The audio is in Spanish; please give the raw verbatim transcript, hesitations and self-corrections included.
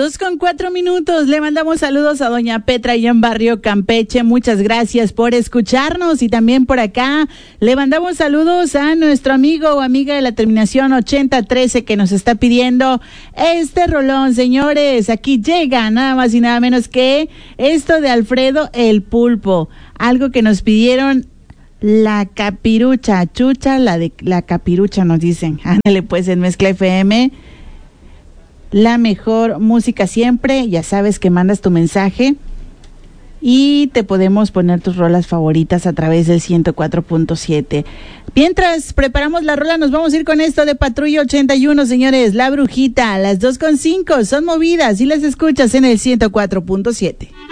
dos con cuatro minutos. Le mandamos saludos a doña Petra allá en Barrio Campeche. Muchas gracias por escucharnos. Y también por acá le mandamos saludos a nuestro amigo o amiga de la terminación ochenta trece que nos está pidiendo este rolón. Señores, aquí llega nada más y nada menos que esto de Alfredo el Pulpo. Algo que nos pidieron la capirucha, chucha, la de la capirucha nos dicen. Ándale pues en Mezcla F M. La mejor música siempre, ya sabes que mandas tu mensaje y te podemos poner tus rolas favoritas a través del ciento cuatro punto siete. Mientras preparamos la rola, nos vamos a ir con esto de Patrulla ochenta y uno, señores. La Brujita, las dos con cinco, son movidas y las escuchas en el ciento cuatro punto siete.